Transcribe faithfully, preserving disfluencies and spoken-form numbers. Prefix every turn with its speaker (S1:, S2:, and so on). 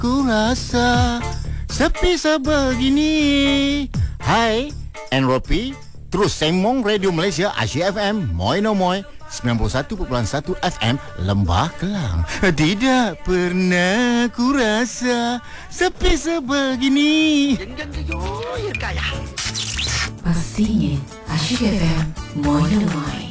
S1: ku rasa sepi sebegini. Hai, Enropi, terus sembang Radio Malaysia Asia F M, Moi No Moi sembilan puluh satu perpuluhan satu F M, Lembah Kelang. Tidak pernah ku rasa sepi sebegini.
S2: Pastinya Asia F M, Moi No Moi.